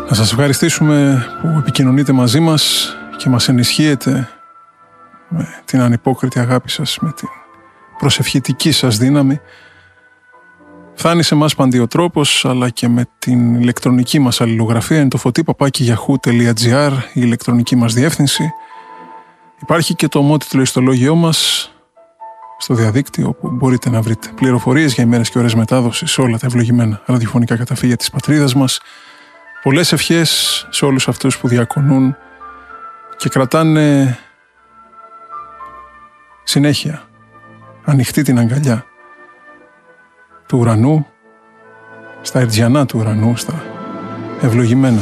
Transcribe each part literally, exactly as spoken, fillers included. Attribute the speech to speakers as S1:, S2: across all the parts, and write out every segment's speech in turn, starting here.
S1: Να σας ευχαριστήσουμε που επικοινωνείτε μαζί μας και μας ενισχύετε με την ανυπόκριτη αγάπη σας, με την προσευχητική σας δύναμη. Φτάνει σε εμάς παντιοτρόπος, αλλά και με την ηλεκτρονική μας αλληλογραφία. Είναι το φωτί παπάκι yahoo τελεία gr, η ηλεκτρονική μας διεύθυνση. Υπάρχει και το ομότιτλο ιστολόγιό μας στο διαδίκτυο, όπου μπορείτε να βρείτε πληροφορίες για ημέρες και ώρες μετάδοσης σε όλα τα ευλογημένα ραδιοφωνικά καταφύγια της πατρίδας μας. Πολλές ευχές σε όλους αυτούς που διακονούν και κρατάνε συνέχεια ανοιχτή την αγκαλιά του ουρανού, στα ερτζιανά του ουρανού, στα ευλογημένα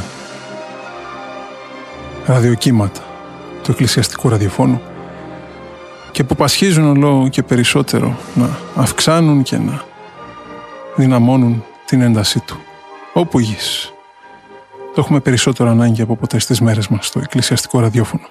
S1: ραδιοκύματα του εκκλησιαστικού ραδιοφώνου, και που πασχίζουν όλο και περισσότερο να αυξάνουν και να δυναμώνουν την έντασή του. Όπου γης. Το έχουμε περισσότερο ανάγκη από ποτέ στις μέρες μας στο εκκλησιαστικό ραδιόφωνο.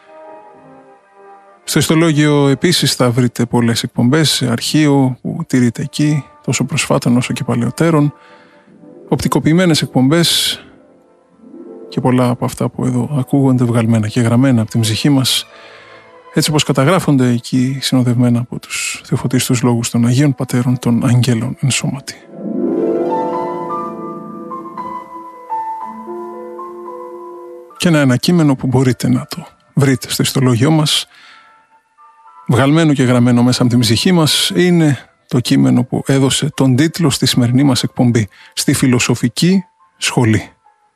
S1: Στο ιστολόγιο επίσης θα βρείτε πολλές εκπομπές σε αρχείο που τηρείται εκεί, τόσο προσφάτων όσο και παλαιότερων, οπτικοποιημένες εκπομπές και πολλά από αυτά που εδώ ακούγονται βγαλμένα και γραμμένα από την ψυχή μας, έτσι όπως καταγράφονται εκεί συνοδευμένα από τους θεοφωτίστους λόγους των Αγίων Πατέρων των Αγγέλων εν σώματι. Και ένα, ένα κείμενο που μπορείτε να το βρείτε στο ιστολόγιό μας, βγαλμένο και γραμμένο μέσα από την ψυχή μας, είναι το κείμενο που έδωσε τον τίτλο στη σημερινή μας εκπομπή, «Στη Φιλοσοφική Σχολή».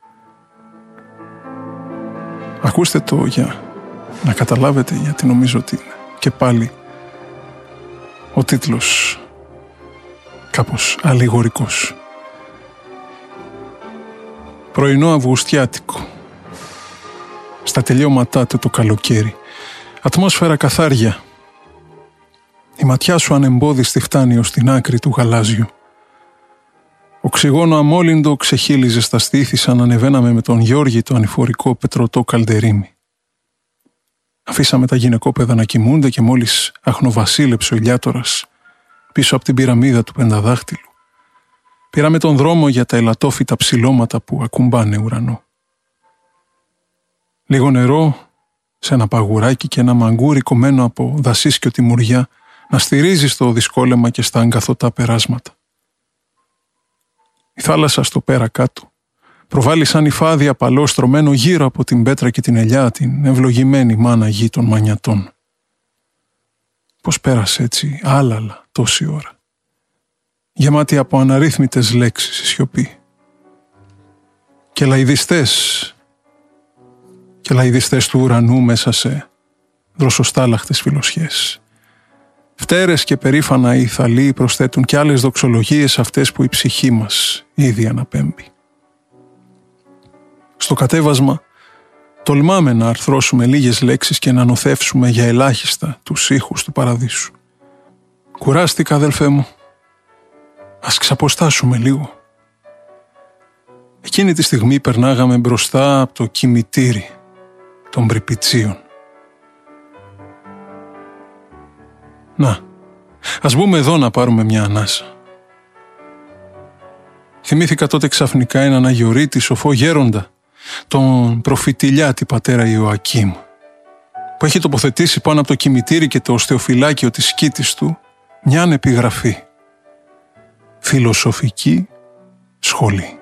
S1: Ακούστε το για να καταλάβετε, γιατί νομίζω ότι είναι και πάλι ο τίτλος κάπως αλληγορικός. Πρωινό Αυγουστιάτικο. Στα τελειώματά του το καλοκαίρι. Ατμόσφαιρα καθάρια. Η ματιά σου ανεμπόδιστη φτάνει ως την άκρη του γαλάζιου. Οξυγόνο αμόλυντο ξεχύλιζε στα στήθη σαν ανεβαίναμε με τον Γιώργη το ανηφορικό πετρωτό καλντερίμι. Αφήσαμε τα γυναικόπαιδα να κοιμούνται και μόλις αχνοβασίλεψε ο ηλιάτορας πίσω από την πυραμίδα του πενταδάχτυλου. Πήραμε τον δρόμο για τα ελατόφυτα ψηλώματα που ακουμπάνε ουρανό. Λίγο νερό σε ένα παγουράκι και ένα μαγκούρι κομμένο από δασίσκιο τιμουριά να στηρίζει στο δυσκόλεμα και στα αγκαθωτά περάσματα. Η θάλασσα στο πέρα κάτω προβάλλει σαν υφάδι απαλό στρωμένο γύρω από την πέτρα και την ελιά, την ευλογημένη μάνα γη των μανιατών. Πώς πέρασε έτσι άλαλα τόση ώρα, γεμάτη από αναρρύθμιτες λέξεις η σιωπή. Και λαϊδιστές, και λαϊδιστές του ουρανού μέσα σε δροσοστάλαχτες φιλοσιές. Φτέρες και περήφανα οι θαλοί προσθέτουν κι άλλες δοξολογίες αυτές που η ψυχή μας ήδη αναπέμπει. Στο κατέβασμα τολμάμε να αρθρώσουμε λίγες λέξεις και να νοθεύσουμε για ελάχιστα τους ήχους του παραδείσου. Κουράστηκα, αδελφέ μου. Ας ξαποστάσουμε λίγο. Εκείνη τη στιγμή περνάγαμε μπροστά από το κημητήρι των Πρυπητσίων. Να, ας μπούμε εδώ να πάρουμε μια ανάσα. Θυμήθηκα τότε ξαφνικά έναν αγιορείτη σοφό γέροντα, τον προφητηλιάτη πατέρα Ιωακήμ, που έχει τοποθετήσει πάνω από το κημητήρι και το οστεοφυλάκιο της σκήτης του μιαν επιγραφή. Φιλοσοφική Σχολή.